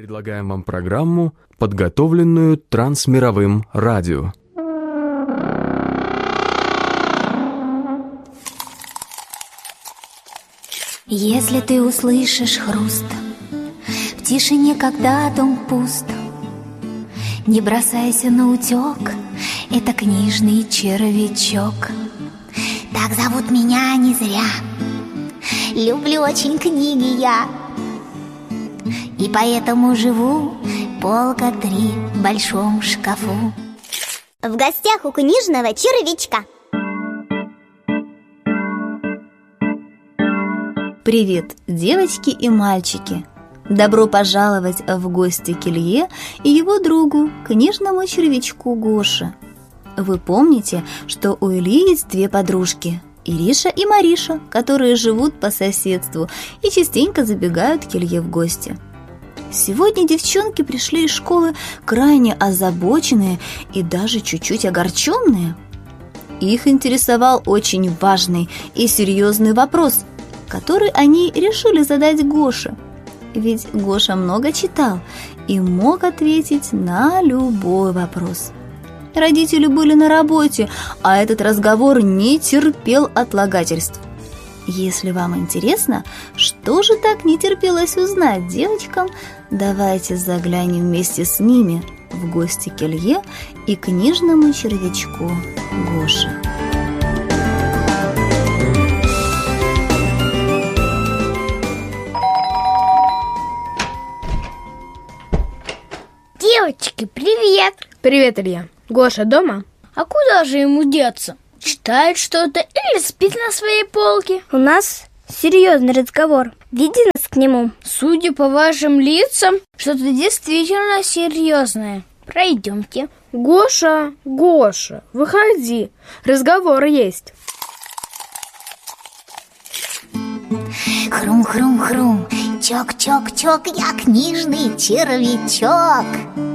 Предлагаем вам программу, подготовленную Трансмировым радио. Если ты услышишь хруст в тишине, когда дом пуст, не бросайся на утек, это книжный червячок. Так зовут меня не зря, люблю очень книги я, и поэтому живу полка 3 в большом шкафу. В гостях у книжного червячка. Привет, девочки и мальчики! Добро пожаловать в гости к Илье и его другу, книжному червячку Гоше. Вы помните, что у Ильи есть 2 подружки – Ириша и Мариша, которые живут по соседству и частенько забегают к Илье в гости. Сегодня девчонки пришли из школы крайне озабоченные и даже чуть-чуть огорченные. Их интересовал очень важный и серьезный вопрос, который они решили задать Гоше. Ведь Гоша много читал и мог ответить на любой вопрос. Родители были на работе, а этот разговор не терпел отлагательств. Если вам интересно, что же так не терпелось узнать девочкам, давайте заглянем вместе с ними в гости к Илье и книжному червячку Гоше. Девочки, привет! Привет, Илья. Гоша дома? А куда же ему деться? Читает что-то или спит на своей полке? У нас серьезный разговор. Веди нас к нему. Судя по вашим лицам, что-то действительно серьезное. Пройдемте. Гоша, выходи. Разговор есть. Хрум-хрум-хрум, чок-чок-чок, я книжный червячок.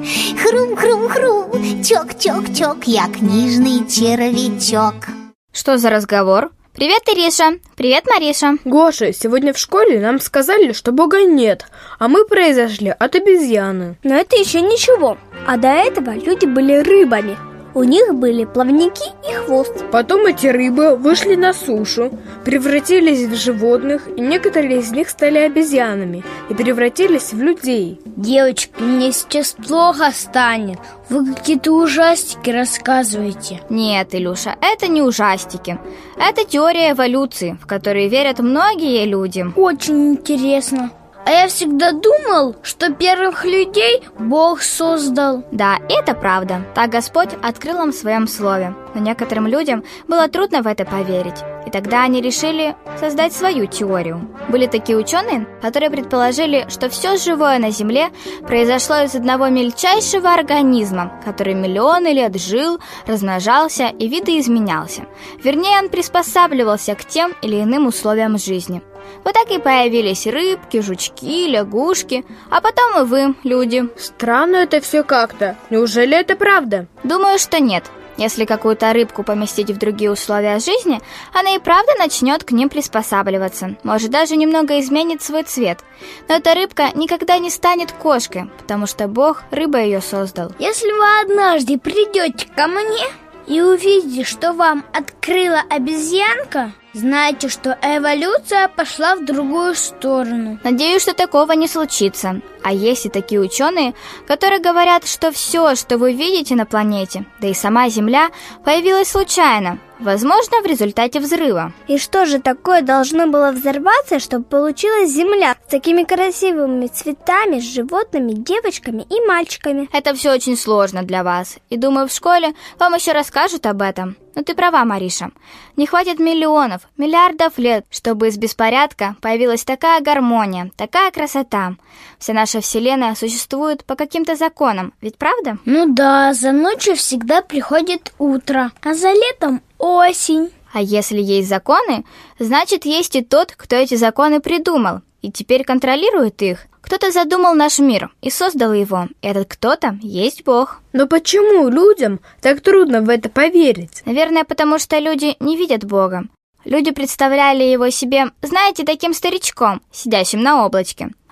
Хрум-хрум-хрум, чок-чок-чок, я книжный червячок. Что за разговор? Привет, Ириша. Привет, Мариша. Гоша, сегодня в школе нам сказали, что Бога нет, а мы произошли от обезьяны. Но это еще ничего. А до этого люди были рыбами. У них были плавники и хвост. Потом эти рыбы вышли на сушу, превратились в животных, и некоторые из них стали обезьянами и превратились в людей. Девочки, мне сейчас плохо станет. Вы какие-то ужастики рассказываете. Нет, Илюша, это не ужастики. Это теория эволюции, в которую верят многие люди. Очень интересно. А я всегда думал, что первых людей Бог создал. Да, это правда. Так Господь открыл нам в своем слове. Но некоторым людям было трудно в это поверить. И тогда они решили создать свою теорию. Были такие ученые, которые предположили, что все живое на Земле произошло из одного мельчайшего организма, который миллионы лет жил, размножался и видоизменялся. Вернее, он приспосабливался к тем или иным условиям жизни. Вот так и появились рыбки, жучки, лягушки, а потом и вы, люди. Странно это все как-то. Неужели это правда? Думаю, что нет. Если какую-то рыбку поместить в другие условия жизни, она и правда начнет к ним приспосабливаться. Может, даже немного изменит свой цвет. Но эта рыбка никогда не станет кошкой, потому что Бог рыбой ее создал. Если вы однажды придете ко мне и увидите, что вам открыла обезьянка, знайте, что эволюция пошла в другую сторону. Надеюсь, что такого не случится. А есть и такие ученые, которые говорят, что все, что вы видите на планете, да и сама Земля, появилась случайно, возможно, в результате взрыва. И что же такое должно было взорваться, чтобы получилась Земля с такими красивыми цветами, с животными, девочками и мальчиками? Это все очень сложно для вас. И думаю, в школе вам еще расскажут об этом. Но ты права, Мариша. Не хватит миллионов, миллиардов лет, чтобы из беспорядка появилась такая гармония, такая красота. Вся наша Вселенная существует по каким-то законам, ведь правда? Ну да, за ночью всегда приходит утро, а за летом осень. А если есть законы, значит, есть и тот, кто эти законы придумал, и теперь контролирует их. Кто-то задумал наш мир и создал его. Этот кто-то есть Бог. Но почему людям так трудно в это поверить? Наверное, потому что люди не видят Бога. Люди представляли его себе, знаете, таким старичком, сидящим на облачке.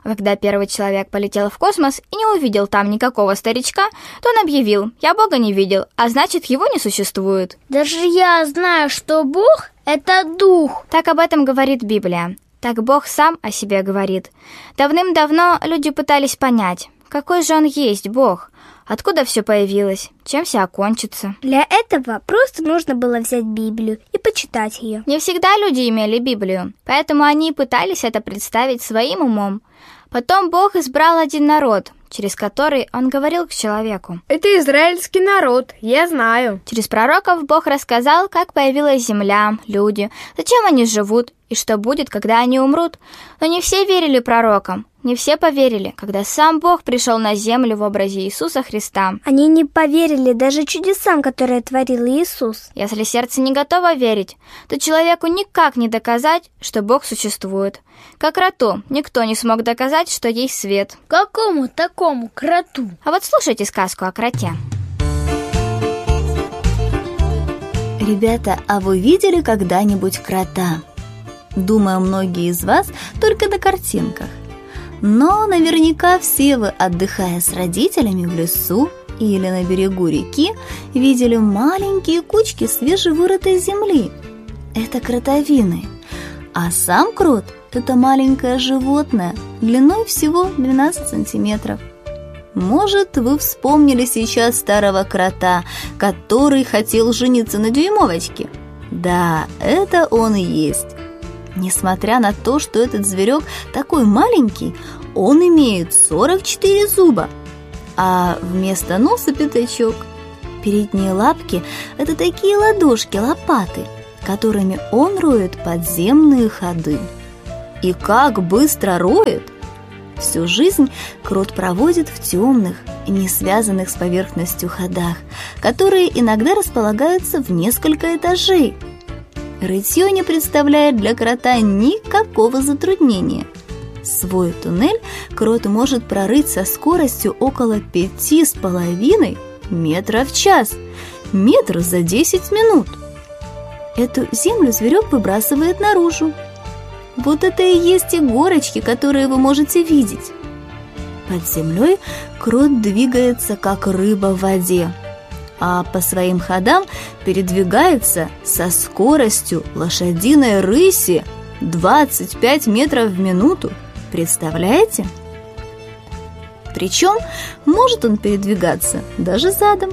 Когда первый человек полетел в космос и не увидел там никакого старичка, то он объявил: «Я Бога не видел, а значит, его не существует». Даже я знаю, что Бог — это дух. Так об этом говорит Библия. Так Бог сам о себе говорит. Давным-давно люди пытались понять, какой же он есть, Бог, откуда все появилось, чем все окончится. Для этого просто нужно было взять Библию и почитать ее. Не всегда люди имели Библию, поэтому они пытались это представить своим умом. Потом Бог избрал один народ, через который он говорил к человеку. Это израильский народ, я знаю. Через пророков Бог рассказал, как появилась земля, люди, зачем они живут и что будет, когда они умрут. Но не все верили пророкам, не все поверили, когда сам Бог пришел на землю в образе Иисуса Христа. Они не поверили даже чудесам, которые творил Иисус. Если сердце не готово верить, то человеку никак не доказать, что Бог существует. Как кроту никто не смог доказать, что есть свет. Какому такому кроту? А вот слушайте сказку о кроте. Ребята, а вы видели когда-нибудь крота? Думаю, многие из вас только на картинках. Но наверняка все вы, отдыхая с родителями в лесу или на берегу реки, видели маленькие кучки свежевырытой земли. Это кротовины. А сам крот – это маленькое животное, длиной всего 12 сантиметров. Может, вы вспомнили сейчас старого крота, который хотел жениться на дюймовочке? Да, это он и есть. Несмотря на то, что этот зверек такой маленький, он имеет 44 зуба, а вместо носа пятачок. Передние лапки – это такие ладошки, лопаты, которыми он роет подземные ходы. И как быстро роет! Всю жизнь крот проводит в темных и не связанных с поверхностью ходах, которые иногда располагаются в несколько этажей. Рытье не представляет для крота никакого затруднения. Свой туннель крот может прорыть со скоростью около 5,5 метров в час, метр за 10 минут. Эту землю зверек выбрасывает наружу. Вот это и есть иголочки, которые вы можете видеть. Под землей крот двигается, как рыба в воде, а по своим ходам передвигается со скоростью лошадиной рыси 25 метров в минуту. Представляете? Причем может он передвигаться даже задом.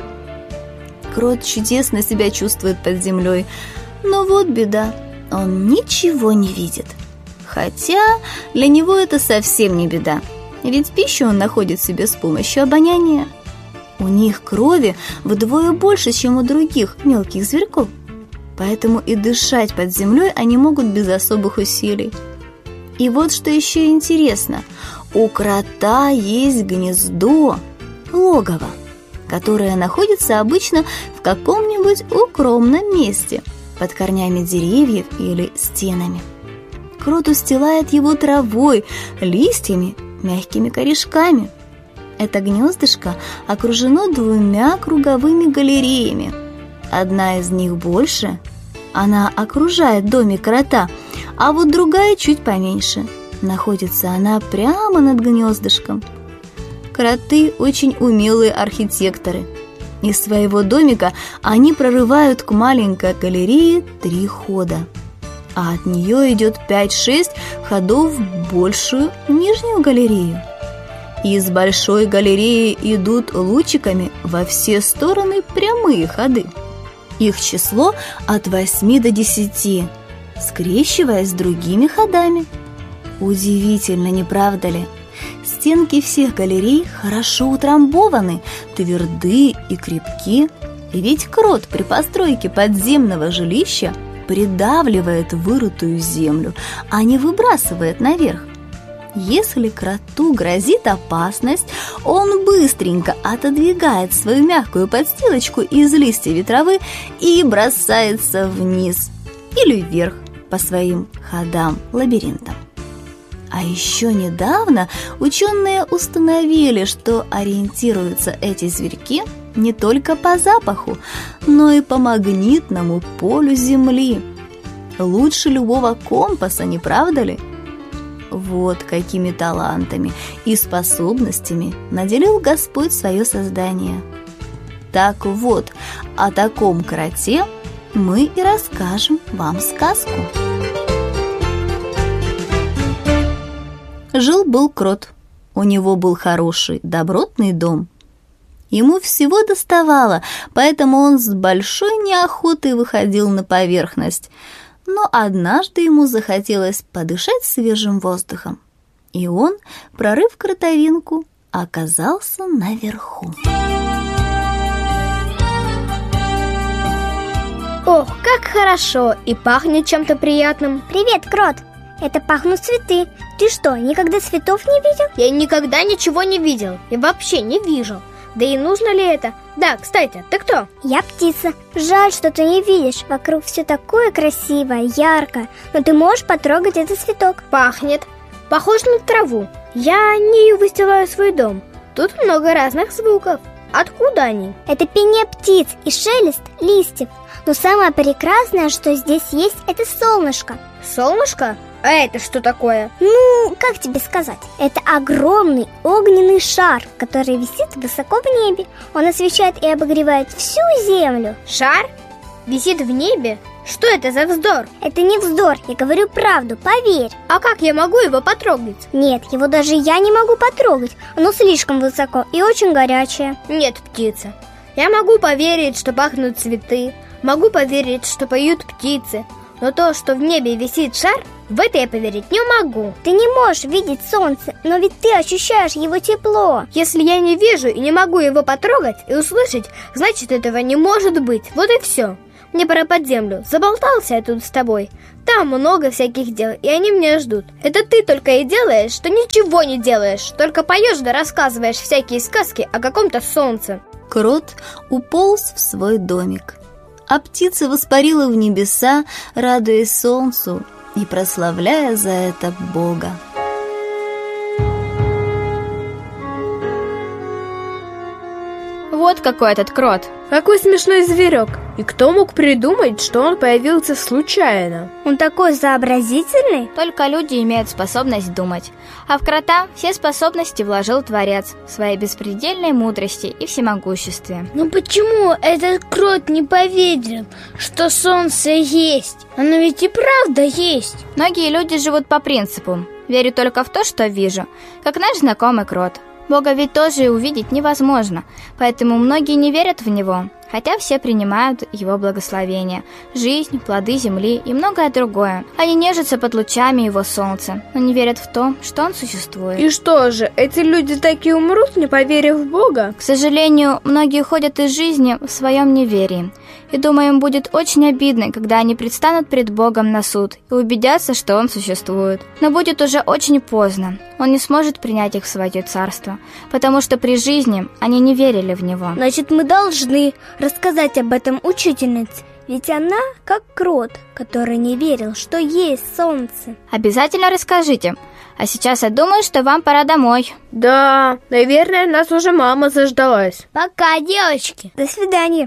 Крот чудесно себя чувствует под землей, но вот беда, он ничего не видит. Хотя для него это совсем не беда, ведь пищу он находит себе с помощью обоняния. У них крови вдвое больше, чем у других мелких зверьков, поэтому и дышать под землей они могут без особых усилий. И вот что еще интересно, у крота есть гнездо, логово, которое находится обычно в каком-нибудь укромном месте, под корнями деревьев или стенами. Крот устилает его травой, листьями, мягкими корешками. Это гнездышко окружено 2 круговыми галереями. Одна из них больше, она окружает домик крота, а вот другая чуть поменьше. Находится она прямо над гнездышком. Кроты очень умелые архитекторы. Из своего домика они прорывают к маленькой галерее 3 хода, а от нее идет 5-6 ходов в большую нижнюю галерею. Из большой галереи идут лучиками во все стороны прямые ходы. Их число от 8 до 10, скрещиваясь с другими ходами. Удивительно, не правда ли? Стенки всех галерей хорошо утрамбованы, тверды и крепки. И ведь крот при постройке подземного жилища придавливает вырытую землю, а не выбрасывает наверх. Если кроту грозит опасность, он быстренько отодвигает свою мягкую подстилочку из листьев и травы и бросается вниз или вверх по своим ходам-лабиринтам. А еще недавно ученые установили, что ориентируются эти зверьки не только по запаху, но и по магнитному полю Земли. Лучше любого компаса, не правда ли? Вот какими талантами и способностями наделил Господь свое создание. Так вот, о таком кроте мы и расскажем вам сказку. Жил-был крот. У него был хороший, добротный дом. Ему всего доставало, поэтому он с большой неохотой выходил на поверхность. Но однажды ему захотелось подышать свежим воздухом, и он, прорыв кротовинку, оказался наверху. Ох, как хорошо! И пахнет чем-то приятным. Привет, крот! Это пахнут цветы. Ты что, никогда цветов не видел? Я никогда ничего не видел и вообще не вижу. Да и нужно ли это? Да, кстати, ты кто? Я птица. Жаль, что ты не видишь. Вокруг все такое красивое, яркое. Но ты можешь потрогать этот цветок. Пахнет. Похож на траву. Я не выстилаю свой дом. Тут много разных звуков. Откуда они? Это пение птиц и шелест листьев. Но самое прекрасное, что здесь есть, это солнышко. Солнышко? А это что такое? Ну, как тебе сказать? Это огромный огненный шар, который висит высоко в небе. Он освещает и обогревает всю землю. Шар? Висит в небе? Что это за вздор? Это не вздор, я говорю правду, поверь. А как я могу его потрогать? Нет, его даже я не могу потрогать. Оно слишком высоко и очень горячее. Нет, птица. Я могу поверить, что пахнут цветы. Могу поверить, что поют птицы. Но то, что в небе висит шар, в это я поверить не могу. Ты не можешь видеть солнце, но ведь ты ощущаешь его тепло. Если я не вижу и не могу его потрогать и услышать, значит, этого не может быть. Вот и все. Мне пора под землю. Заболтался я тут с тобой. Там много всяких дел, и они меня ждут. Это ты только и делаешь, что ничего не делаешь. Только поешь да рассказываешь всякие сказки о каком-то солнце. Крот уполз в свой домик, а птица воспарила в небеса, радуясь солнцу и прославляя за это Бога. Вот какой этот крот. Какой смешной зверек. И кто мог придумать, что он появился случайно? Он такой сообразительный. Только люди имеют способность думать. А в крота все способности вложил Творец в своей беспредельной мудрости и всемогуществе. Но почему этот крот не поверил, что солнце есть? Оно ведь и правда есть. Многие люди живут по принципу: верю только в то, что вижу, как наш знакомый крот. Бога ведь тоже увидеть невозможно, поэтому многие не верят в Него, хотя все принимают Его благословения, жизнь, плоды земли и многое другое. Они нежатся под лучами Его солнца, но не верят в то, что Он существует. И что же, эти люди так и умрут, не поверив в Бога? К сожалению, многие уходят из жизни в своем неверии. И думаю, им будет очень обидно, когда они предстанут пред Богом на суд и убедятся, что Он существует. Но будет уже очень поздно. Он не сможет принять их в свое царство, потому что при жизни они не верили в Него. Значит, мы должны рассказать об этом учительнице. Ведь она как крот, который не верил, что есть солнце. Обязательно расскажите. А сейчас я думаю, что вам пора домой. Да, наверное, нас уже мама заждалась. Пока, девочки. До свидания.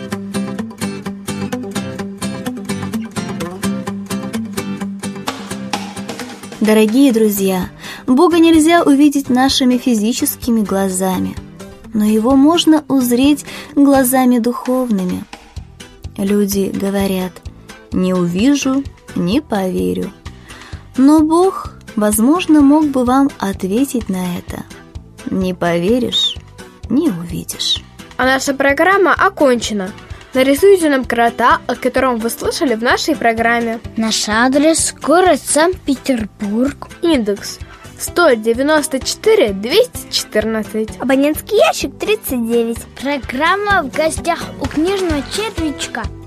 Дорогие друзья, Бога нельзя увидеть нашими физическими глазами, но Его можно узреть глазами духовными. Люди говорят: «Не увижу, не поверю». Но Бог, возможно, мог бы вам ответить на это: «Не поверишь, не увидишь». А наша программа окончена. Нарисуйте нам крота, о котором вы слышали в нашей программе. Наш адрес: город Санкт-Петербург. Индекс 194 214. Абонентский ящик 39. Программа «В гостях у книжного червячка».